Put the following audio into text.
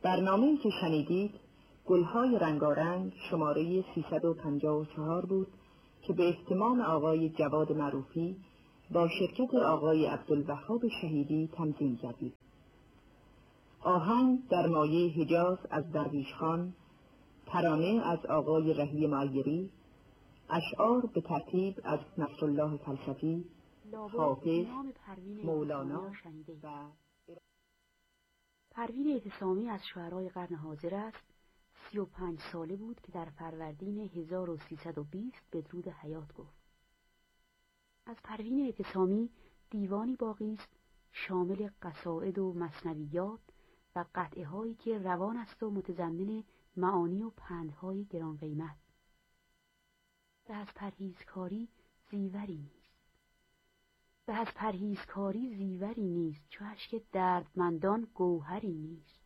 برنامه‌ای که شنیدید گلهای رنگارنگ شماره 354 بود که به اهتمام آقای جواد معروفی با شرکت آقای عبدالوهاب شهیدی تنظیم کردید. آهنگ در مایه حجاز از درویش خان، ترانه از آقای رهی معیری، اشعار به ترتیب از نصرالله فلسفی، حافظ، مولانا و پروین اعتصامی از شعرای قرن حاضر است. 35 ساله بود که در فروردین 1320 بدرود حیات گفت. از پروین اعتصامی دیوانی باقی است شامل قصائد و مثنویات و قطعه هایی که روان است و متضمن معانی و پندهای گران قیمت. به از پرهیزکاری زیوری نیست، چو اشک دردمندان گوهری نیست.